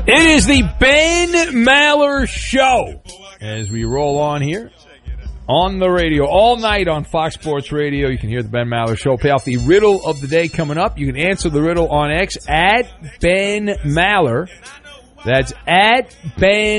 It is the Ben Maller Show as we roll on here on the radio all night on Fox Sports Radio. You can hear the Ben Maller Show. Pay off the riddle of the day coming up. You can answer the riddle on X at Ben Maller. That's at Ben